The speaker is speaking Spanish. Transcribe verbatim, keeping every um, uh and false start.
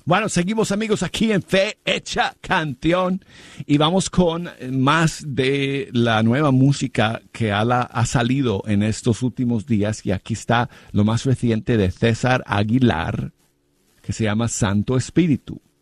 Bueno, seguimos amigos aquí en Fe Hecha Canción y vamos con más de la nueva música que ha, ha salido en estos últimos días y aquí está lo más reciente de César Aguilar que se llama Santo Espíritu.